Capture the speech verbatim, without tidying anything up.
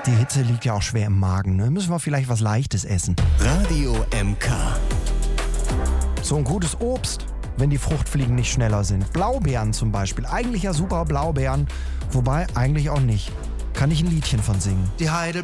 Die Hitze liegt ja auch schwer im Magen, ne? Müssen wir vielleicht was Leichtes essen. Radio M K. So ein gutes Obst, wenn die Fruchtfliegen nicht schneller sind. Blaubeeren zum Beispiel. Eigentlich ja super Blaubeeren, wobei eigentlich auch nicht. Kann ich ein Liedchen von singen. Die Heide